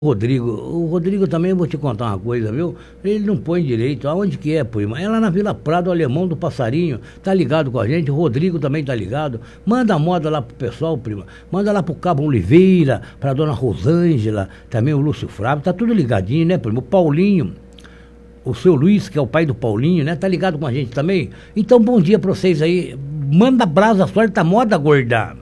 O Rodrigo também, vou te contar uma coisa, viu? Ele não põe direito. Aonde que é, prima? É lá na Vila Prado, o Alemão do Passarinho. Tá ligado com a gente. O Rodrigo também tá ligado. Manda a moda lá pro pessoal, prima. Manda lá pro Cabo Oliveira, pra dona Rosângela, também o Lúcio Flávio. Tá tudo ligadinho, né, prima? O Paulinho, o seu Luiz, que é o pai do Paulinho, né? Tá ligado com a gente também? Então, bom dia pra vocês aí. Manda brasa, sorte a moda, gorda.